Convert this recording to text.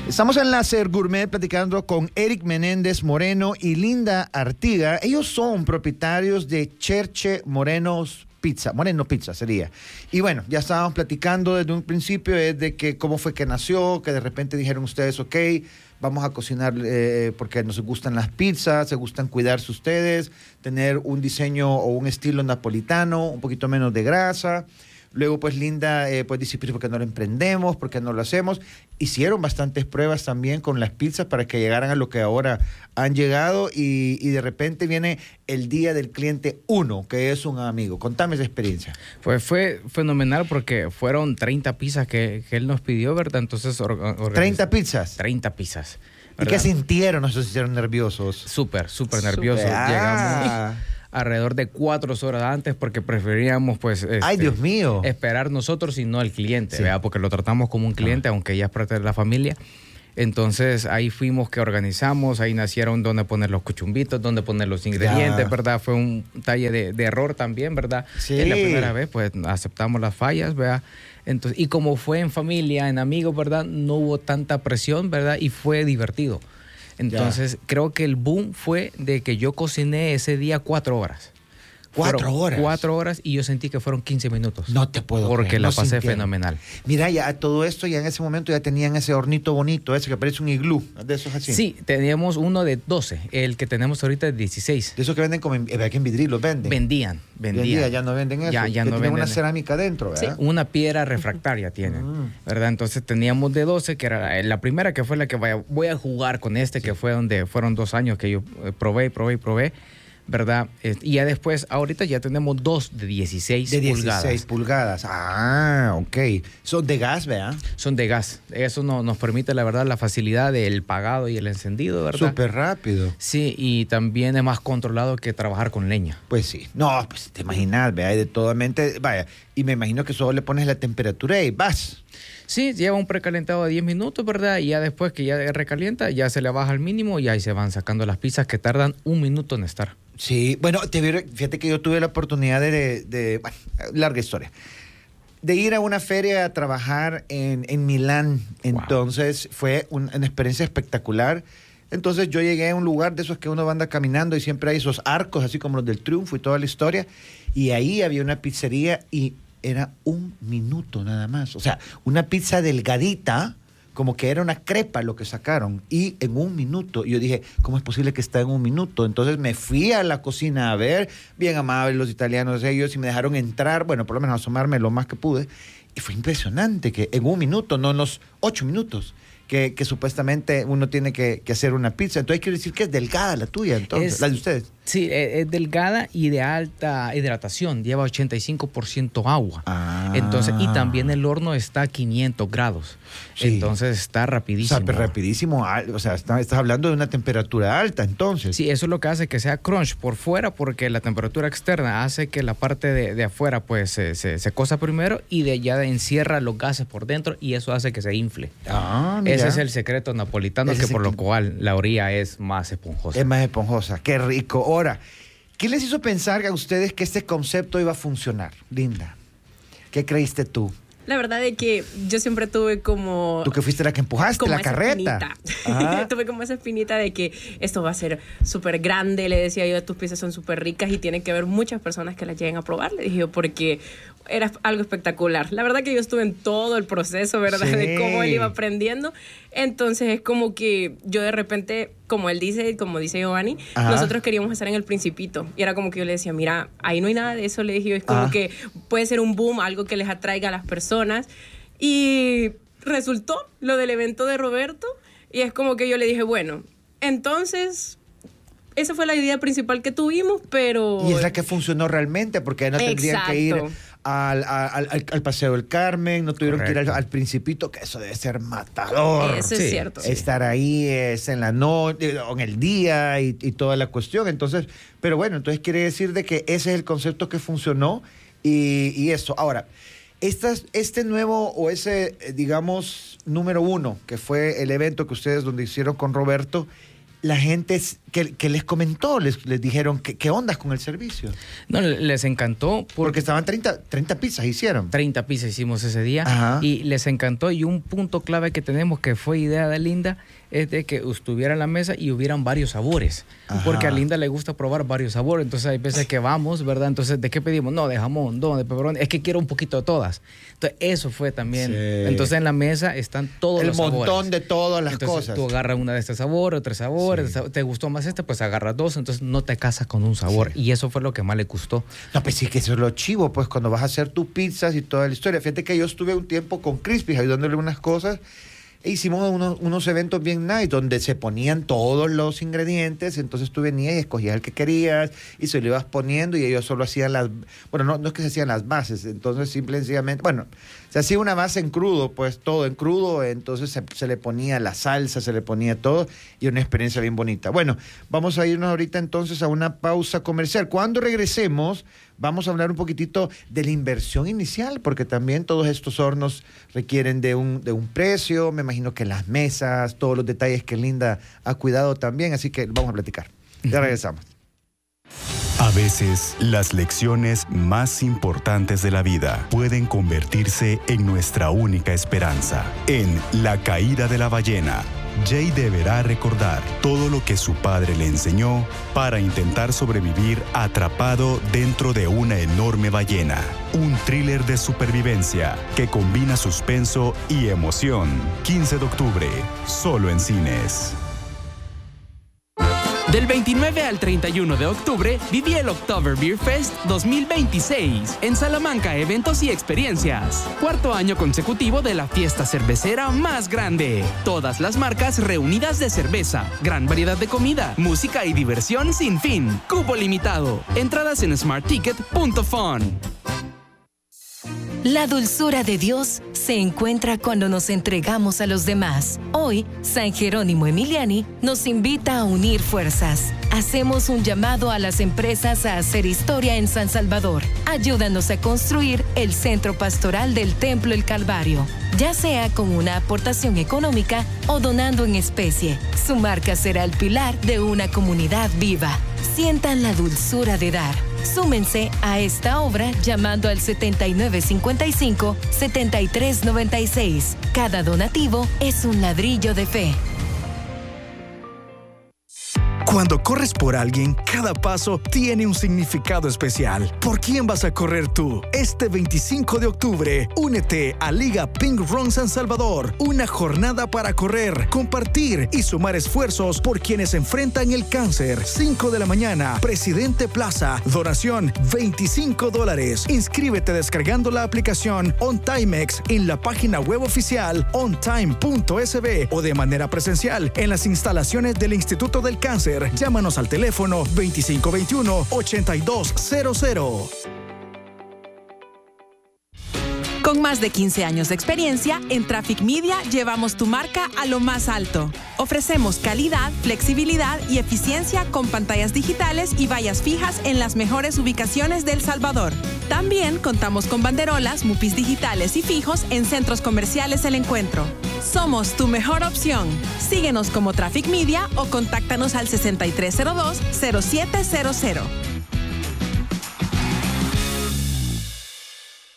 Estamos en Láser Gourmet platicando con Eric Menéndez Moreno y Linda Artiga. Ellos son propietarios de Cherche Moreno Pizza sería. Y bueno, ya estábamos platicando desde un principio de que cómo fue que nació, que de repente dijeron ustedes, ok, vamos a cocinar porque nos gustan las pizzas, se gustan cuidarse ustedes, tener un diseño o un estilo napolitano, un poquito menos de grasa. Luego, pues, Linda, pues, dice, ¿por qué no lo emprendemos? ¿Por qué no lo hacemos? Hicieron bastantes pruebas también con las pizzas para que llegaran a lo que ahora han llegado y de repente viene el día del cliente 1, que es un amigo. Contame esa experiencia. Pues fue fenomenal porque fueron 30 pizzas que él nos pidió, ¿verdad? Entonces, ¿30 pizzas? 30 pizzas. ¿Verdad? ¿Y qué sintieron? ¿No se hicieron nerviosos? Súper nerviosos. Llegamos alrededor de 4 horas antes porque preferíamos pues ¡ay, Dios mío! esperar nosotros y no el cliente, sí, ¿verdad? Porque lo tratamos como un cliente, aunque ya es parte de la familia. Entonces ahí fuimos que organizamos, ahí nacieron dónde poner los cuchumbitos, dónde poner los ingredientes, ¿verdad? Fue un talle de error también, ¿verdad? Sí. Es la primera vez, pues aceptamos las fallas, ¿verdad? Entonces, y como fue en familia, en amigos, ¿verdad? No hubo tanta presión, ¿verdad? Y fue divertido. Entonces, creo que el boom fue de que yo cociné ese día 4 horas. 4 horas. 4 horas y yo sentí que fueron 15 minutos. No te puedo porque creer, la no pasé sintieron. fenomenal. Mira, ya todo esto, ya en ese momento ya tenían ese hornito bonito, ese que parece un iglú, de esos así. Sí, teníamos uno de 12, el que tenemos ahorita es 16. De esos que venden como aquí en Vidril, los venden. Vendían. Ya no venden eso. Ya que no tienen venden. una cerámica dentro, ¿verdad? Sí, una piedra refractaria tienen, ¿verdad? Entonces teníamos de 12, que era la primera, que fue la que voy a jugar con que fue donde fueron 2 años que yo probé, ¿verdad? Y ya después, ahorita ya tenemos 2 de 16 pulgadas. De 16 pulgadas. Ah, ok. Son de gas, ¿verdad? Son de gas. Eso nos permite, la verdad, la facilidad del pagado y el encendido, ¿verdad? Súper rápido. Sí, y también es más controlado que trabajar con leña. Pues sí. No, pues te imaginas, ¿verdad? De todo mente, vaya. Y me imagino que solo le pones la temperatura y vas. Sí, lleva un precalentado de 10 minutos, ¿verdad? Y ya después que ya recalienta, ya se le baja al mínimo y ahí se van sacando las pizzas que tardan 1 minuto en estar. Sí, bueno, fíjate que yo tuve la oportunidad bueno, larga historia, de ir a una feria a trabajar en Milán. Entonces fue una experiencia espectacular. Entonces yo llegué a un lugar de esos que uno anda caminando y siempre hay esos arcos, así como los del Triunfo y toda la historia. Y ahí había una pizzería y era 1 minuto nada más. O sea, una pizza delgadita, como que era una crepa lo que sacaron, y en 1 minuto. Y yo dije, ¿cómo es posible que está en 1 minuto? Entonces me fui a la cocina a ver, bien amables los italianos ellos, y me dejaron entrar, bueno, por lo menos asomarme lo más que pude. Y fue impresionante que en 1 minuto, no en los 8 minutos, que supuestamente uno tiene que hacer una pizza. Entonces quiero decir que es delgada la tuya, entonces, la de ustedes. Sí, es delgada y de alta hidratación, lleva 85% agua. Entonces, y también el horno está a 500 grados. Sí. Entonces está rapidísimo. O sea, rapidísimo. O sea, estás hablando de una temperatura alta, entonces. Sí, eso es lo que hace que sea crunch por fuera, porque la temperatura externa hace que la parte de afuera pues se cosa primero y de allá encierra los gases por dentro y eso hace que se infle. Mira. Ese es el secreto napolitano, que por lo cual la orilla es más esponjosa. Es más esponjosa. Qué rico. Ahora, ¿qué les hizo pensar a ustedes que este concepto iba a funcionar? Linda, ¿qué creíste tú? La verdad es que yo siempre tuve como... Tú que fuiste la que empujaste la carreta. Tuve como esa espinita de que esto va a ser súper grande. Le decía yo, tus piezas son súper ricas y tienen que haber muchas personas que las lleguen a probar. Le dije yo, porque era algo espectacular. La verdad que yo estuve en todo el proceso, ¿verdad? Sí. De cómo él iba aprendiendo. Entonces es como que yo de repente, como él dice, como dice Giovanni, nosotros queríamos estar en el Principito. Y era como que yo le decía, mira, ahí no hay nada de eso. Le dije yo, es como que puede ser un boom, algo que les atraiga a las personas. Y resultó lo del evento de Roberto. Y es como que yo le dije, bueno, entonces... Esa fue la idea principal que tuvimos, pero... Y es la que funcionó realmente, porque no tendrían que ir al Paseo del Carmen, no tuvieron que ir al Principito, que eso debe ser matador. Eso es cierto. Estar ahí es en la noche, en el día y toda la cuestión. Entonces, pero bueno, entonces quiere decir de que ese es el concepto que funcionó y eso. Ahora, este nuevo o ese, digamos, número 1, que fue el evento que ustedes donde hicieron con Roberto, la gente que les comentó, les dijeron qué ondas con el servicio. No, les encantó. Porque estaban 30 pizzas, hicieron. 30 pizzas hicimos ese día. Ajá. Y les encantó. Y un punto clave que tenemos, que fue idea de Linda, es de que estuviera en la mesa y hubieran varios sabores. Ajá. Porque a Linda le gusta probar varios sabores. Entonces hay veces que vamos, ¿verdad? Entonces, ¿de qué pedimos? No, de jamón, no, de pepperoni. Es que quiero un poquito de todas. Entonces, eso fue también. Sí. Entonces, en la mesa están todos los sabores. El montón de todas las Entonces, cosas. tú agarras una de este sabor, otro sabor. Sí. ¿Te gustó más este? Pues agarras dos. Entonces, no te casas con un sabor. Sí. Y eso fue lo que más le gustó. No, pues sí, que eso es lo chivo, pues cuando vas a hacer tus pizzas y toda la historia. Fíjate que yo estuve un tiempo con Crispy ayudándole unas cosas. E hicimos unos eventos bien nice donde se ponían todos los ingredientes. Entonces tú venías y escogías el que querías y se lo ibas poniendo y ellos solo hacían las... Bueno, no es que se hacían las bases. Entonces simplemente... Bueno, se hacía una base en crudo, pues todo en crudo. Entonces se le ponía la salsa, se le ponía todo y una experiencia bien bonita. Bueno, vamos a irnos ahorita entonces a una pausa comercial. Cuando regresemos, vamos a hablar un poquitito de la inversión inicial, porque también todos estos hornos requieren de un precio. Me imagino que las mesas, todos los detalles que Linda ha cuidado también, así que vamos a platicar. Ya regresamos. A veces, las lecciones más importantes de la vida pueden convertirse en nuestra única esperanza. En La caída de la ballena, Jay deberá recordar todo lo que su padre le enseñó para intentar sobrevivir atrapado dentro de una enorme ballena. Un thriller de supervivencia que combina suspenso y emoción. 15 de octubre, solo en cines. Del 29 al 31 de octubre, viví el October Beer Fest 2026 en Salamanca, eventos y experiencias. 4º año consecutivo de la fiesta cervecera más grande. Todas las marcas reunidas de cerveza, gran variedad de comida, música y diversión sin fin. Cupo limitado. Entradas en smartticket.fun. La dulzura de Dios se encuentra cuando nos entregamos a los demás. Hoy, San Jerónimo Emiliani nos invita a unir fuerzas. Hacemos un llamado a las empresas a hacer historia en San Salvador. Ayúdanos a construir el centro pastoral del Templo El Calvario, ya sea con una aportación económica o donando en especie. Su marca será el pilar de una comunidad viva. Sientan la dulzura de dar. Súmense a esta obra llamando al 7955-7396. Cada donativo es un ladrillo de fe. Cuando corres por alguien, cada paso tiene un significado especial. ¿Por quién vas a correr tú? Este 25 de octubre, únete a Liga Pink Run San Salvador. Una jornada para correr, compartir y sumar esfuerzos por quienes enfrentan el cáncer. 5 de la mañana, Presidente Plaza. Donación $25. Inscríbete descargando la aplicación OnTimex en la página web oficial ontime.sb o de manera presencial en las instalaciones del Instituto del Cáncer. Llámanos al teléfono 2521-8200. Con más de 15 años de experiencia, en Traffic Media llevamos tu marca a lo más alto. Ofrecemos calidad, flexibilidad y eficiencia con pantallas digitales y vallas fijas en las mejores ubicaciones de El Salvador. También contamos con banderolas, mupis digitales y fijos en centros comerciales El Encuentro. Somos tu mejor opción. Síguenos como Traffic Media o contáctanos al 6302-0700.